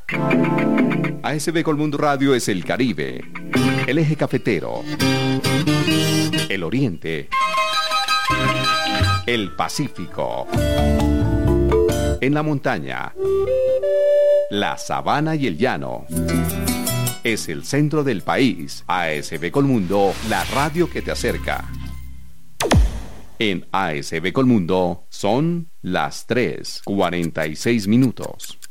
ASB Colmundo Radio es el Caribe, el eje cafetero, el Oriente, el Pacífico, en la montaña, la sabana y el llano. Es el centro del país. ASB Colmundo, la radio que te acerca. En ASB Colmundo son las 3:46.